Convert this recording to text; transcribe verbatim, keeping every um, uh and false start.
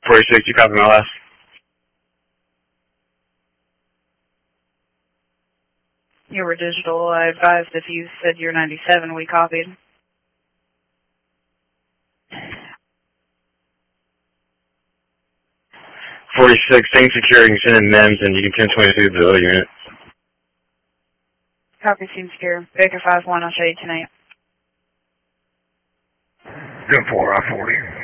forty-six, you copy my last? You were digital. I advised if you said you're ninety-seven, we copied. forty-six, team security, you can send in N E M S, and you can ten twenty-two to the other unit. Copy, team secure. Baker five one, I'll show you tonight. ten four, I forty.